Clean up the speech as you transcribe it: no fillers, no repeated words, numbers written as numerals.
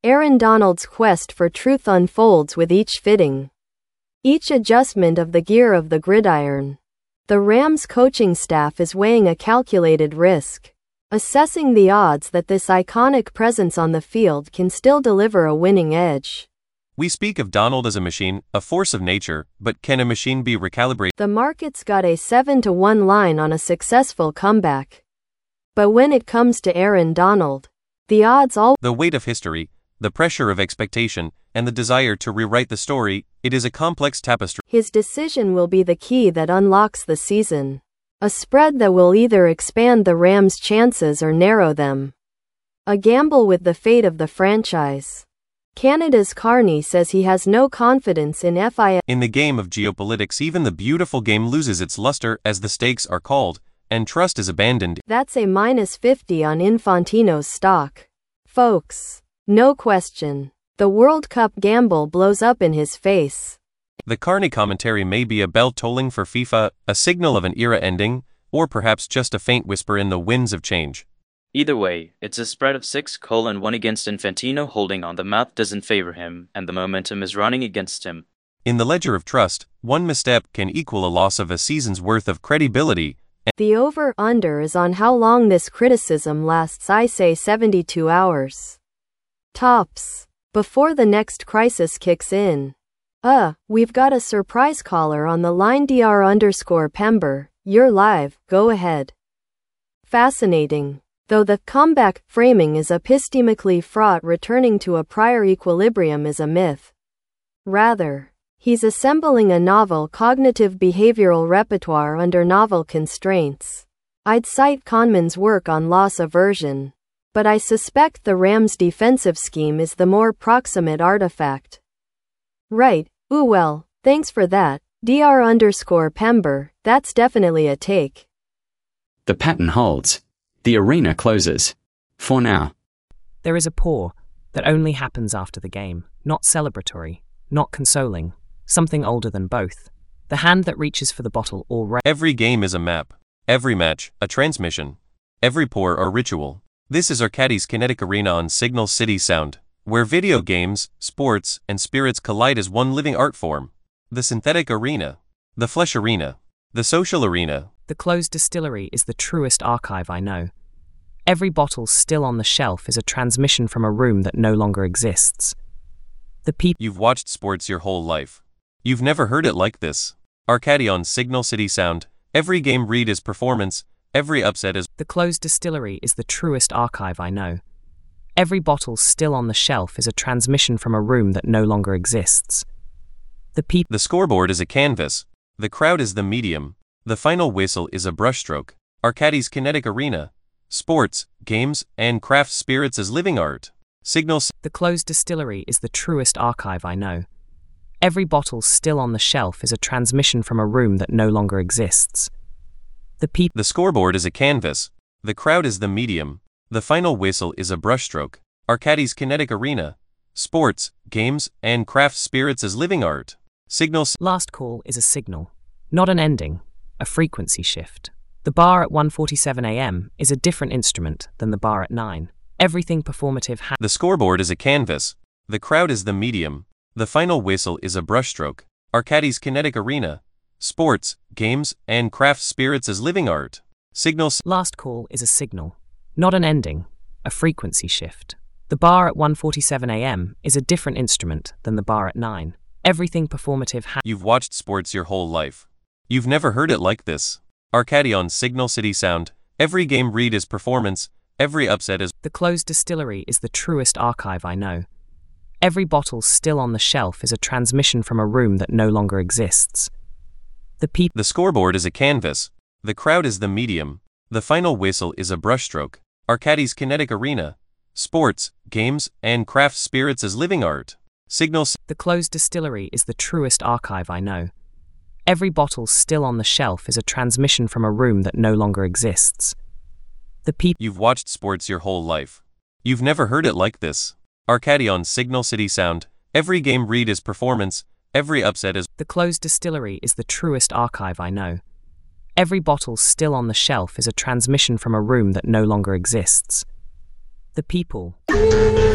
Aaron Donald's quest for truth unfolds with each fitting, each adjustment of the gear of the gridiron. The Rams coaching staff is weighing a calculated risk, assessing the odds that this iconic presence on the field can still deliver a winning edge. We speak of Donald as a machine, a force of nature, but can a machine be recalibrated? The market's got a 7-to-1 line on a successful comeback. But when it comes to Aaron Donald, the odds all— The weight of history, the pressure of expectation, and the desire to rewrite the story, it is a complex tapestry. His decision will be the key that unlocks the season. A spread that will either expand the Rams' chances or narrow them. A gamble with the fate of the franchise. Canada's Carney says he has no confidence in FIS. In the game of geopolitics, even the beautiful game loses its luster as the stakes are called, and trust is abandoned. That's a -50 on Infantino's stock. Folks, no question, the World Cup gamble blows up in his face. The Carney commentary may be a bell tolling for FIFA, a signal of an era ending, or perhaps just a faint whisper in the winds of change. Either way, it's a spread of 6-1 against Infantino. Holding on the mouth doesn't favor him, and the momentum is running against him. In the ledger of trust, one misstep can equal a loss of a season's worth of credibility. The over-under is on how long this criticism lasts. I say 72 hours. Tops. Before the next crisis kicks in. We've got a surprise caller on the line. Dr_Pember, you're live, go ahead. Fascinating. Though the comeback framing is epistemically fraught, returning to a prior equilibrium is a myth. Rather, he's assembling a novel cognitive behavioral repertoire under novel constraints. I'd cite Kahneman's work on loss aversion, but I suspect the Rams' defensive scheme is the more proximate artifact. Right, well, thanks for that, Dr_Pember, that's definitely a take. The pattern holds. The arena closes. For now. There is a pause that only happens after the game, not celebratory, not consoling, something older than both. The hand that reaches for the bottle already. Every game is a map. Every match, a transmission. Every pour, a ritual. This is Arcadis Kinetic Arena on Signal City Sound, where video games, sports, and spirits collide as one living art form. The synthetic arena. The flesh arena. The social arena. The closed distillery is the truest archive I know. Every bottle still on the shelf is a transmission from a room that no longer exists. The people. You've watched sports your whole life. You've never heard it like this. Arcadi on Signal City Sound. Every game read is performance. Every upset is. The closed distillery is the truest archive I know. Every bottle still on the shelf is a transmission from a room that no longer exists. The people. The scoreboard is a canvas. The crowd is the medium. The final whistle is a brushstroke. Arcadis Kinetic Arena. Sports, games, and craft spirits as living art. Signal. The closed distillery is the truest archive I know. Every bottle still on the shelf is a transmission from a room that no longer exists. The people. The scoreboard is a canvas. The crowd is the medium. The final whistle is a brushstroke. Arcadis Kinetic Arena. Sports, games, and craft spirits as living art. Signal. Last call is a signal, not an ending, a frequency shift. The bar at 1:47 a.m. is a different instrument than the bar at 9. Everything performative. The scoreboard is a canvas. The crowd is the medium. The final whistle is a brushstroke. Arcadis Kinetic Arena. Sports, games, and craft spirits as living art. Signal. Last call is a signal, not an ending, a frequency shift. The bar at 1:47 a.m. is a different instrument than the bar at 9. Everything performative. You've watched sports your whole life. You've never heard it like this. Arcadi on Signal City Sound. Every game read is performance. Every upset is. The closed distillery is the truest archive I know. Every bottle still on the shelf is a transmission from a room that no longer exists. The people. The scoreboard is a canvas. The crowd is the medium. The final whistle is a brushstroke. Arcadis Kinetic Arena. Sports, games, and craft spirits as living art. Signal. The closed distillery is the truest archive I know. Every bottle still on the shelf is a transmission from a room that no longer exists. The people. You've watched sports your whole life. You've never heard it like this. Arcadi on Signal City Sound. Every game read is performance. Every upset is. The closed distillery is the truest archive I know. Every bottle still on the shelf is a transmission from a room that no longer exists. The people.